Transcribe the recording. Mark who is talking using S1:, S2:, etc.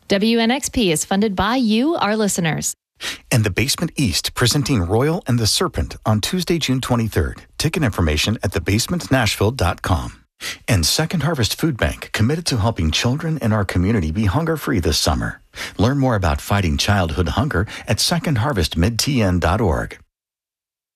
S1: WNXP is funded by you, our listeners.
S2: And the Basement East, presenting Royal and the Serpent on Tuesday, June 23rd. Ticket information at thebasementnashville.com. And Second Harvest Food Bank, committed to helping children in our community be hunger-free this summer. Learn more about fighting childhood hunger at secondharvestmidtn.org.